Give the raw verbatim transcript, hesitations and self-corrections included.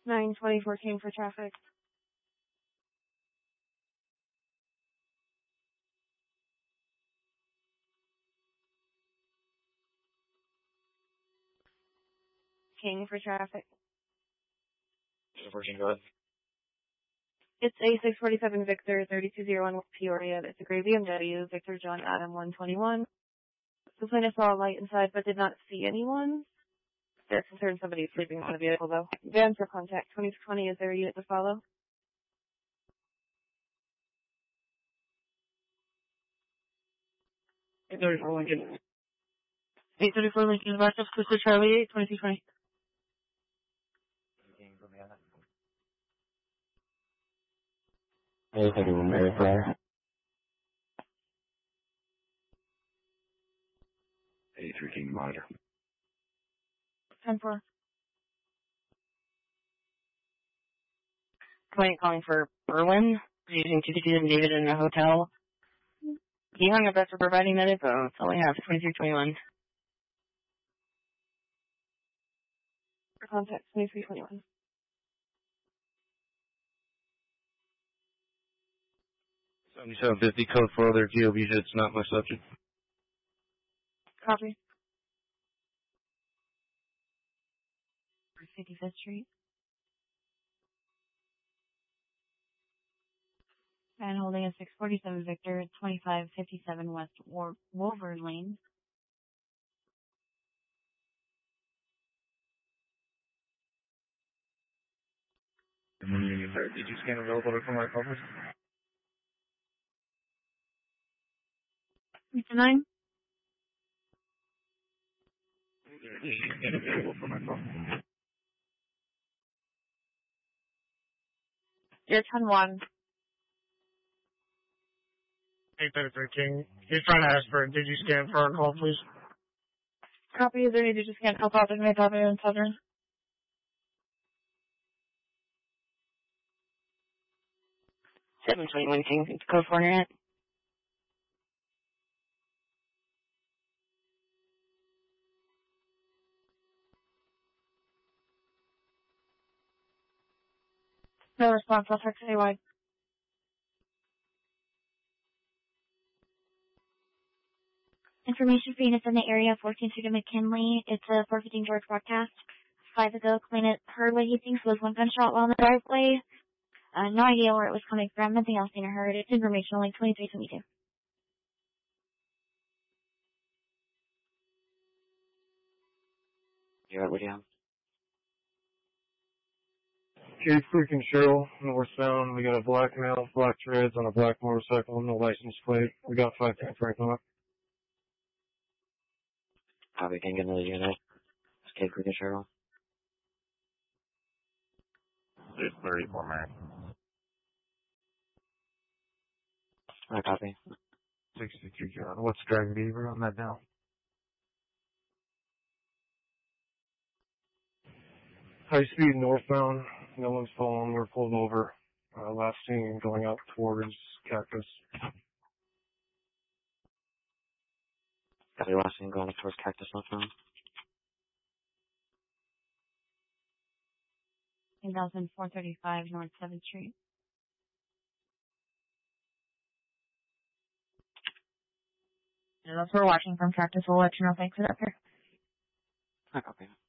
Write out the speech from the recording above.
nine twenty-four King for traffic. King for traffic. Virgin, go ahead. It's A six forty-seven Victor, thirty-two oh one Peoria. It's a gray B M W, Victor John Adam one twenty-one. The plaintiff saw a light inside but did not see anyone. They're concerned somebody is sleeping in the vehicle, though. Van for contact. twenty twenty, is there a unit to follow? eight thirty-four Lincoln. eight thirty-four Lincoln, backup, Sister Charlie eight, twenty-two twenty. eight thirty-one Mary Flyer. eighty-three King Monitor. ten four. Client calling for Berlin, using two fifty and David in a hotel. He hung up after providing that info. That's all I have, twenty-three twenty-one. For contact, twenty-three twenty-one. seventy-seven fifty, code for other G O B hits, not my subject. Copy. fifty-fifth Street. And holding a six forty-seven Victor, twenty-five fifty-seven West War- Wolver Lane. Did you scan a roll order for my coverage? Mr. nine? Did you scan a roll for my coverage? You're ten one. eight thirty-three King. He's trying to ask for a did you scan for a call, please? Copy, is there any digits can't help out in my copy and Southern? seven twenty-one King, code for internet. No response, I'll text A Y. Information for units in the area, fourteen Street of McKinley. It's a four fifteen George broadcast. Five ago, claimant heard what he thinks was one gunshot while in the driveway. Uh, no idea where it was coming from. Nothing else seen or heard. It's information only twenty-three seventy-two. Yeah, what do you have? Okay, freaking Cheryl, northbound. We got a black male, black treads on a black motorcycle, no license plate. We got five ten Franklin up. How we can get another unit? Okay, freaking Cheryl. It's thirty-four, man. I copy. sixty-three John. What's driving Beaver on that now? High speed northbound. No one's following. We're pulled over. Uh, last seen going out towards Cactus. Copy, last thing going towards Cactus northbound. one thousand four thirty-five North seventh Street. Yeah, that's what we're watching from Cactus. We'll let you know. Thanks for that, sir. I copy.